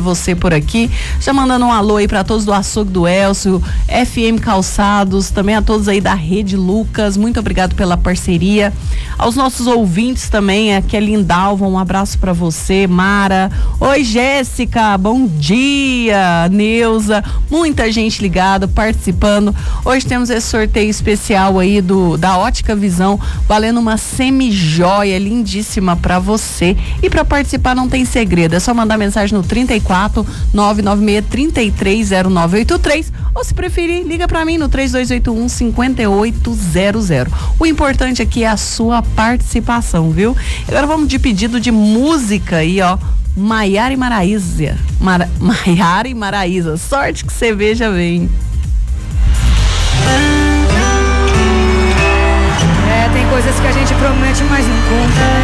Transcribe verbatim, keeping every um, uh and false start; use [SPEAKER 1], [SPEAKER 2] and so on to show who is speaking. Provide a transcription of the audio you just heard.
[SPEAKER 1] você por aqui. Já mandando um alô aí para todos do Açougue do Elcio, F M Calçados, também a todos aí da Rede Lucas. Muito obrigado pela parceria. Aos nossos ouvintes também, aqui é Lindalva, um abraço para você, Mara. Oi, Jéssica, bom dia. Neuza, muita gente ligada, participando. Hoje temos esse sorteio especial aí do da Ótica Visão, valendo uma semi-joia lindíssima para você. E para participar não tem segredo, é só mandar mensagem no trinta e quatro, nove nove seis, trinta e três, zero nove oito três, ou se preferir, liga para mim no três dois oito um, cinco oito zero zero. O importante aqui é a sua participação, viu? Agora vamos de pedido de música aí, ó. Maiara e Maraísa. Mara, Maiara e Maraísa. Sorte que você veja bem.
[SPEAKER 2] É, tem coisas que a gente promete, mas não cumpre.